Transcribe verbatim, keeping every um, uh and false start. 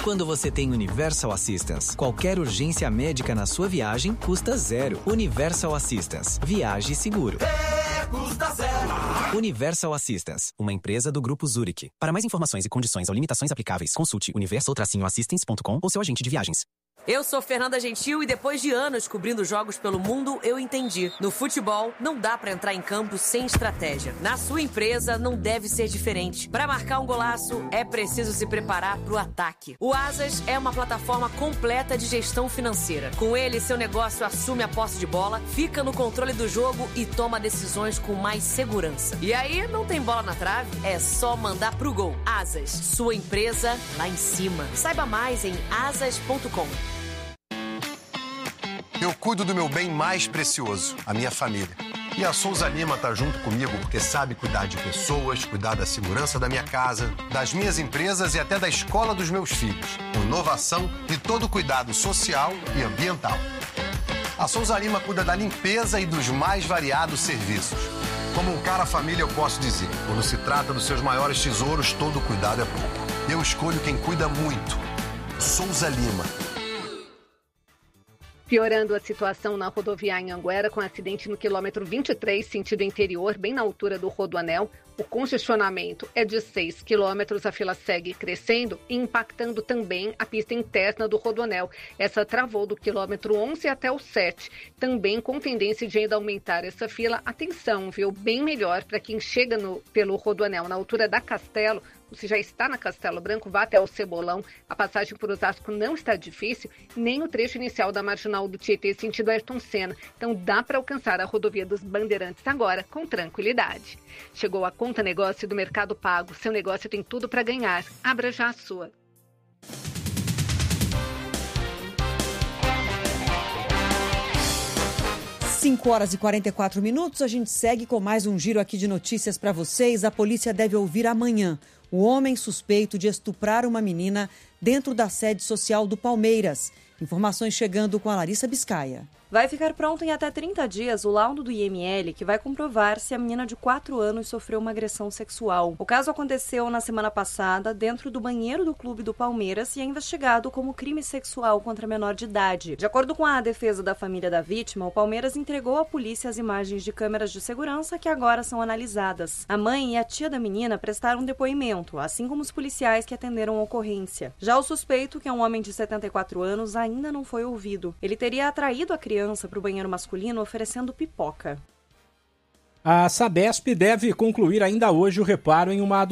quando você tem Universal Assistance. Qualquer urgência médica na sua viagem custa zero. Universal Assistance. Viaje seguro. É, custa zero. Universal Assistance, uma empresa do Grupo Zurich. Para mais informações e condições ou limitações aplicáveis, consulte universal assistance ponto com ou seu agente de viagens. Eu sou Fernanda Gentil e depois de anos cobrindo jogos pelo mundo, eu entendi. No futebol, não dá pra entrar em campo sem estratégia. Na sua empresa, não deve ser diferente. Para marcar um golaço, é preciso se preparar pro ataque. O Asas é uma plataforma completa de gestão financeira. Com ele, seu negócio assume a posse de bola, fica no controle do jogo e toma decisões com mais segurança. E aí, não tem bola na trave? É só mandar pro gol. Asas, sua empresa lá em cima. Saiba mais em asas ponto com. Eu cuido do meu bem mais precioso, a minha família. E a Souza Lima tá junto comigo porque sabe cuidar de pessoas, cuidar da segurança da minha casa, das minhas empresas e até da escola dos meus filhos. Com inovação e todo o cuidado social e ambiental. A Souza Lima cuida da limpeza e dos mais variados serviços. Como um cara família, eu posso dizer, quando se trata dos seus maiores tesouros, todo cuidado é pouco. Eu escolho quem cuida muito. Souza Lima. Piorando a situação na rodovia em Anguera, com acidente no quilômetro vinte e três, sentido interior, bem na altura do Rodoanel. O congestionamento é de seis quilômetros, a fila segue crescendo e impactando também a pista interna do Rodoanel. Essa travou do quilômetro onze até o sete, também com tendência de ainda aumentar essa fila. Atenção, viu? Bem melhor para quem chega no, pelo Rodoanel na altura da Castelo. Se já está na Castelo Branco, vá até o Cebolão. A passagem por Osasco não está difícil, nem o trecho inicial da Marginal do Tietê, sentido Ayrton Senna. Então dá para alcançar a rodovia dos Bandeirantes agora com tranquilidade. Chegou a Conta Negócio do Mercado Pago. Seu negócio tem tudo para ganhar. Abra já a sua. cinco horas e quarenta e quatro minutos, a gente segue com mais um giro aqui de notícias para vocês. A polícia deve ouvir amanhã o homem suspeito de estuprar uma menina dentro da sede social do Palmeiras. Informações chegando com a Larissa Biscaia. Vai ficar pronto em até trinta dias o laudo do I M L, que vai comprovar se a menina de quatro anos sofreu uma agressão sexual. O caso aconteceu na semana passada dentro do banheiro do clube do Palmeiras e é investigado como crime sexual contra menor de idade. De acordo com a defesa da família da vítima, o Palmeiras entregou à polícia as imagens de câmeras de segurança que agora são analisadas. A mãe e a tia da menina prestaram depoimento, assim como os policiais que atenderam a ocorrência. Já o suspeito, que é um homem de setenta e quatro anos, ainda não foi ouvido. Ele teria atraído a criança para o banheiro masculino oferecendo pipoca. A Sabesp deve concluir ainda hoje o reparo em uma